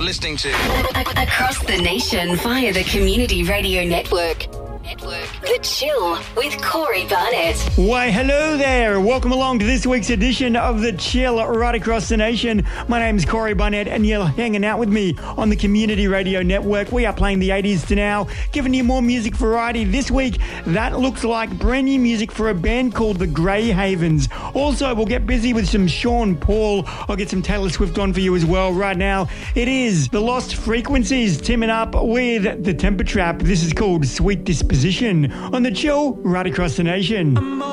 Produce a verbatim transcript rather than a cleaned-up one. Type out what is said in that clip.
listening to Across the nation via the Community Radio Network. Network. The Chill with Corey Barnett. Why, hello there. Welcome along to this week's edition of The Chill right across the nation. My name's Corey Barnett and you're hanging out with me on the Community Radio Network. We are playing the eighties to now, giving you more music variety. This week, that looks like brand new music for a band called the Grey Havens. Also, we'll get busy with some Sean Paul. I'll get some Taylor Swift on for you as well. Right now, it is The Lost Frequencies teaming up with The Temper Trap. This is called Sweet Disposition on The Chill right across the nation.